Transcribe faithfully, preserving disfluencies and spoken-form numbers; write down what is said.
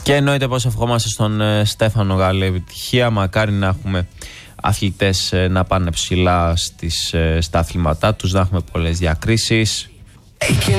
Και εννοείται πως ευχόμαστε στον ε, Στέφανο Γάλλη επιτυχία. Μακάρι να έχουμε αθλητές ε, να πάνε ψηλά στις, ε, στα αθλήματά τους, να έχουμε πολλές διακρίσεις.